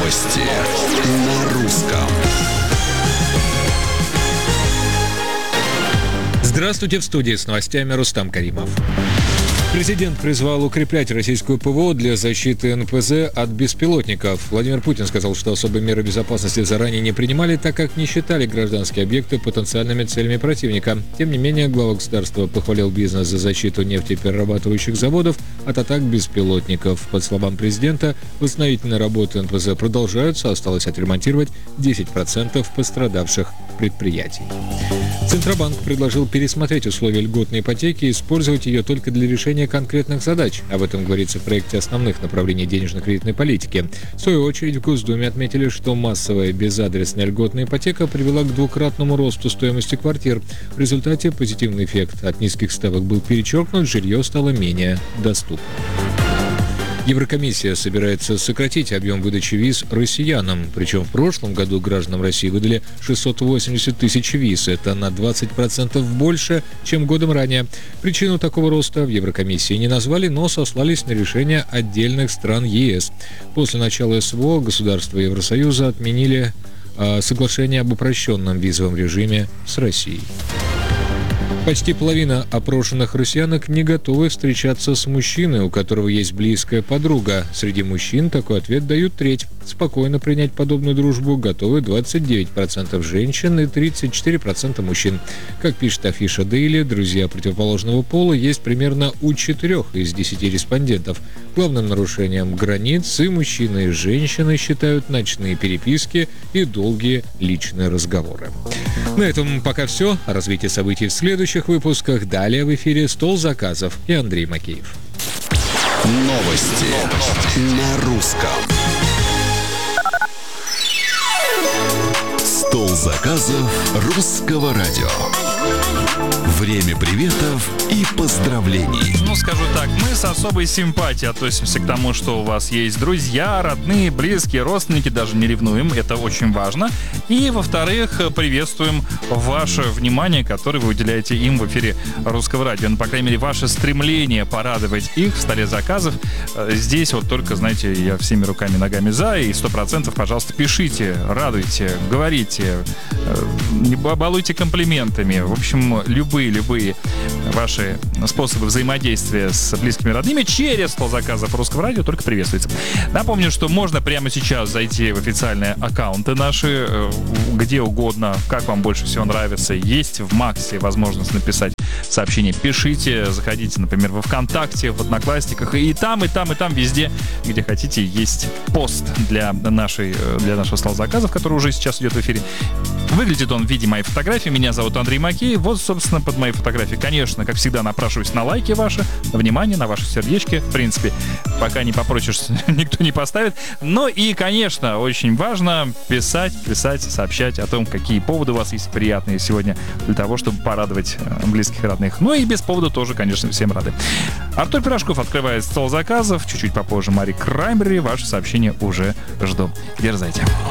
Новости на русском. Здравствуйте, в студии с новостями Рустам Каримов. Президент призвал укреплять российскую ПВО для защиты НПЗ от беспилотников. Владимир Путин сказал, что особые меры безопасности заранее не принимали, так как не считали гражданские объекты потенциальными целями противника. Тем не менее, глава государства похвалил бизнес за защиту нефтеперерабатывающих заводов от атак беспилотников. По словам президента, восстановительные работы НПЗ продолжаются, осталось отремонтировать 10% пострадавших предприятий. Центробанк предложил пересмотреть условия льготной ипотеки и использовать ее только для решения конкретных задач. Об этом говорится в проекте основных направлений денежно-кредитной политики. В свою очередь в Госдуме отметили, что массовая безадресная льготная ипотека привела к двукратному росту стоимости квартир. В результате позитивный эффект от низких ставок был перечеркнут, жилье стало менее доступным. Еврокомиссия собирается сократить объем выдачи виз россиянам. Причем в прошлом году гражданам России выдали 680 тысяч виз. Это на 20% больше, чем годом ранее. Причину такого роста в Еврокомиссии не назвали, но сослались на решение отдельных стран ЕС. После начала СВО государства Евросоюза отменили соглашение об упрощенном визовом режиме с Россией. Почти половина опрошенных россиянок не готовы встречаться с мужчиной, у которого есть близкая подруга. Среди мужчин такой ответ дают треть. Спокойно принять подобную дружбу готовы 29% женщин и 34% мужчин. Как пишет афиша Daily, друзья противоположного пола есть примерно у 4 из 10 респондентов. Главным нарушением границ и мужчины, и женщины считают ночные переписки и долгие личные разговоры. На этом пока все. О развитии событий в следующих выпусках. Далее в эфире «Стол заказов» и Андрей Макеев. Новости на русском. Стол заказов русского радио. Время приветов и поздравлений. Скажу так, мы с особой симпатией относимся к тому, что у вас есть друзья, родные, близкие, родственники, даже не ревнуем, это очень важно. И, во-вторых, приветствуем ваше внимание, которое вы уделяете им в эфире Русского радио. Ну, по крайней мере, ваше стремление порадовать их в столе заказов. Здесь вот только, знаете, я всеми руками и ногами за, и 100%, пожалуйста, пишите, радуйте, говорите, не балуйте комплиментами. В общем, любые ваши способы взаимодействия с близкими и родными через стол заказов Русского радио только приветствуется. Напомню, что можно прямо сейчас зайти в официальные аккаунты наши, где угодно, как вам больше всего нравится. Есть в Максе возможность написать сообщение. Пишите, заходите, например, во ВКонтакте, в Одноклассниках. И там, везде, где хотите, есть пост для нашего стола заказов, который уже сейчас идет в эфире. Выглядит он в виде моей фотографии. Меня зовут Андрей Макеев. Вот, собственно, под моей фотографией, конечно, как всегда, напрашиваюсь на лайки ваши, внимание, на ваши сердечки. В принципе, пока не попросишь, никто не поставит. Но и, конечно, очень важно писать, сообщать о том, какие поводы у вас есть приятные сегодня для того, чтобы порадовать близких и родных. Ну и без повода тоже, конечно, всем рады. Артур Пирожков открывает стол заказов. Чуть-чуть попозже Мари Краймбери. Ваши сообщения уже жду. Дерзайте.